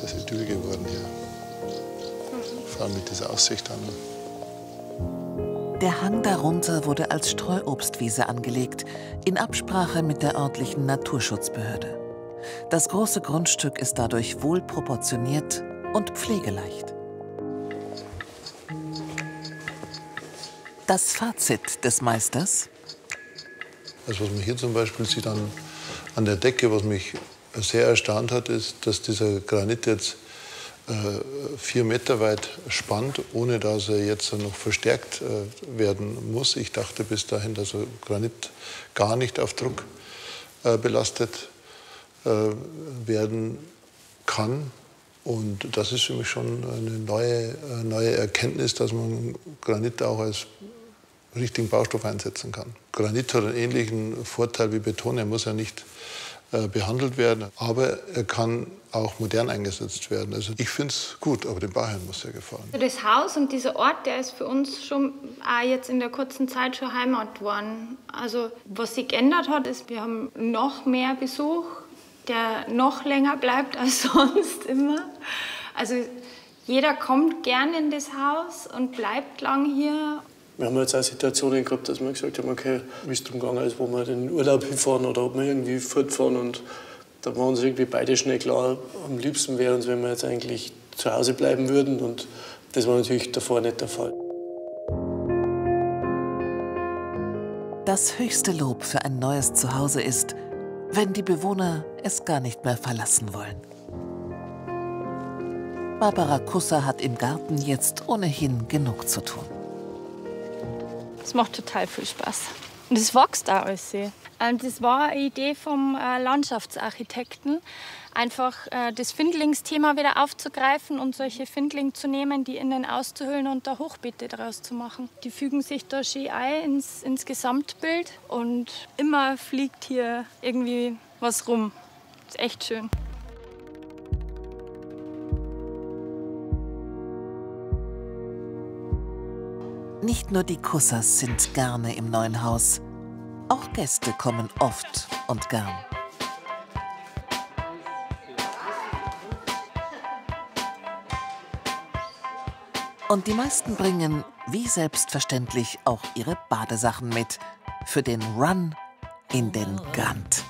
das Idyll geworden hier. Vor allem mit dieser Aussicht an. Der Hang darunter wurde als Streuobstwiese angelegt, in Absprache mit der örtlichen Naturschutzbehörde. Das große Grundstück ist dadurch wohl proportioniert und pflegeleicht. Das Fazit des Meisters? Also was man hier zum Beispiel sieht an der Decke, was mich sehr erstaunt hat, ist, dass dieser Granit jetzt 4 Meter weit spannt, ohne dass er jetzt noch verstärkt werden muss. Ich dachte bis dahin, dass Granit gar nicht auf Druck belastet werden kann. Und das ist für mich schon eine neue Erkenntnis, dass man Granit auch als richtigen Baustoff einsetzen kann. Granit hat einen ähnlichen Vorteil wie Beton. Er muss ja nicht behandelt werden, aber er kann auch modern eingesetzt werden. Also ich finde es gut, aber den Bauherren muss es ja gefallen. Das Haus und dieser Ort, der ist für uns schon auch jetzt in der kurzen Zeit schon Heimat geworden. Also was sich geändert hat, ist, wir haben noch mehr Besuch, der noch länger bleibt als sonst immer. Also jeder kommt gern in das Haus und bleibt lang hier. Wir haben jetzt auch Situationen gehabt, dass wir gesagt haben, okay, wie es darum gegangen ist, wo wir in den Urlaub hinfahren oder ob wir irgendwie fortfahren. Und da waren uns irgendwie beide schnell klar, am liebsten wäre uns, wenn wir jetzt eigentlich zu Hause bleiben würden. Und das war natürlich davor nicht der Fall. Das höchste Lob für ein neues Zuhause ist, wenn die Bewohner es gar nicht mehr verlassen wollen. Barbara Kusser hat im Garten jetzt ohnehin genug zu tun. Es macht total viel Spaß. Und es wächst auch alles. Das war eine Idee vom Landschaftsarchitekten, einfach das Findlingsthema wieder aufzugreifen und solche Findlinge zu nehmen, die innen auszuhöhlen und da Hochbeete daraus zu machen. Die fügen sich da schön ein ins Gesamtbild und immer fliegt hier irgendwie was rum. Das ist echt schön. Nicht nur die Kussers sind gerne im neuen Haus. Auch Gäste kommen oft und gern. Und die meisten bringen, wie selbstverständlich, auch ihre Badesachen mit. Für den Run in den Grand.